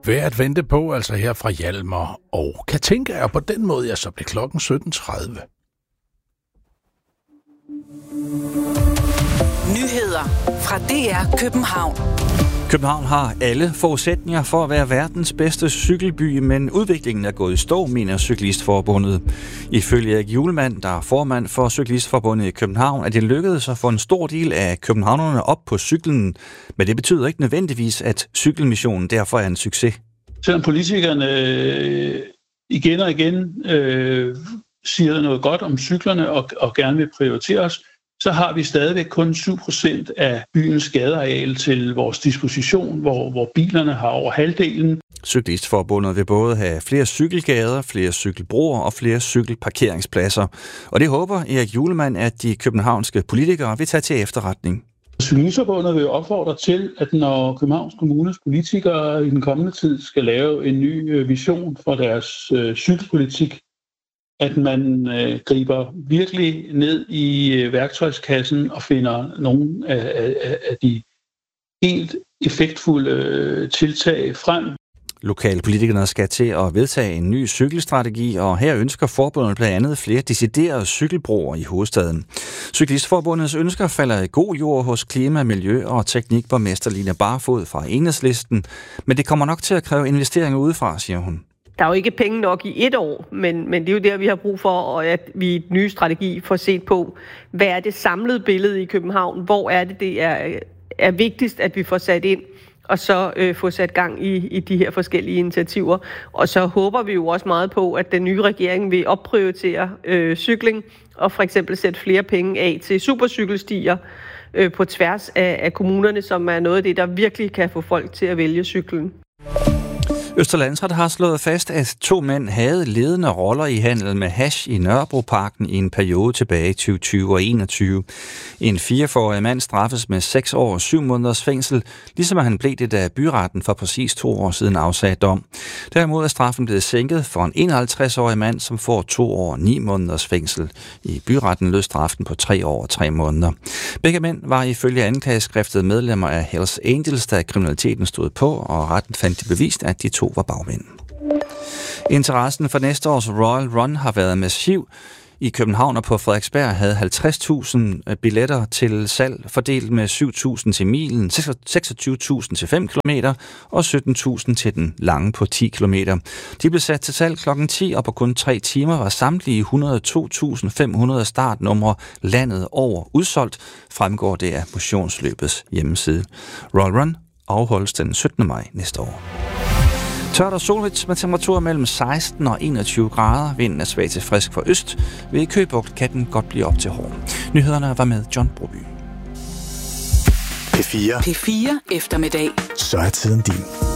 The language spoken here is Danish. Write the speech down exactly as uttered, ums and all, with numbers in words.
Værd at vente på, altså her fra Hjalmar og Katinka, er på den måde, ja, så bliver klokken sytten tredive. Nyheder fra D R København. København har alle forudsætninger for at være verdens bedste cykelby, men udviklingen er gået i stå, mener Cyklistforbundet. Ifølge Erik Hjulmand, der er formand for Cyklistforbundet i København, er det lykkedes at få en stor del af københavnerne op på cyklen, men det betyder ikke nødvendigvis, at cykelmissionen derfor er en succes. Selvom politikerne øh, igen og igen øh, siger noget godt om cyklerne og, og gerne vil prioritere os, så har vi stadigvæk kun syv procent af byens gadeareal til vores disposition, hvor, hvor bilerne har over halvdelen. Cyklistforbundet vil både have flere cykelgader, flere cykelbroer og flere cykelparkeringspladser. Og det håber Erik Hjulmand, at de københavnske politikere vil tage til efterretning. Cyklistforbundet vil opfordre til, at når Københavns Kommunes politikere i den kommende tid skal lave en ny vision for deres øh, cykelpolitik, at man øh, griber virkelig ned i øh, værktøjskassen og finder nogle af, af, af de helt effektfulde øh, tiltag frem. Lokalpolitikerne skal til at vedtage en ny cykelstrategi, og her ønsker forbundet blandt andet flere deciderede cykelbroer i hovedstaden. Cyklistforbundets ønsker falder i god jord hos klima-, miljø- og teknikborgmester Line Barfod fra Enhedslisten, men det kommer nok til at kræve investeringer udefra, siger hun. Der er jo ikke penge nok i et år, men, men det er jo der, vi har brug for, at vi i den nye strategi får set på, hvad er det samlede billede i København? Hvor er det, det er, er vigtigst, at vi får sat ind, og så øh, få sat gang i, i de her forskellige initiativer. Og så håber vi jo også meget på, at den nye regering vil opprioritere øh, cykling, og for eksempel sætte flere penge af til supercykelstier øh, på tværs af, af kommunerne, som er noget af det, der virkelig kan få folk til at vælge cyklen. Østre Landsret har slået fast, at to mænd havde ledende roller i handel med hash i Nørrebroparken i en periode tilbage i tyve tyve og enogtyve. En fireogfyrre-årig mand straffes med seks år og syv måneders fængsel, ligesom han blev det, da byretten for præcis to år siden afsagde dom. Derimod er straffen blevet sænket for en enoghalvtreds-årig mand, som får to år og ni måneders fængsel. I byretten lød straffen på tre år og tre måneder. Begge mænd var ifølge anklageskriftet medlemmer af Hells Angels, da kriminaliteten stod på, og retten fandt det bevist, at de to var bagmænd. Interessen for næste års Royal Run har været massiv. I København og på Frederiksberg havde halvtreds tusind billetter til salg, fordelt med syv tusind til milen, seksogtyve tusind til fem kilometer og sytten tusind til den lange på ti kilometer. De blev sat til salg klokken ti, og på kun tre timer var samtlige et hundrede og to tusind fem hundrede startnumre landet over udsolgt, fremgår det af motionsløbets hjemmeside. Royal Run afholdes den syttende maj næste år. Tørt og solrigt med temperaturer mellem seksten og enogtyve grader. Vinden er svag til frisk fra øst. Ved Køgebugt kan den godt blive op til hård. Nyhederne var med John Broby. P fire. P fire eftermiddag. Så er tiden din.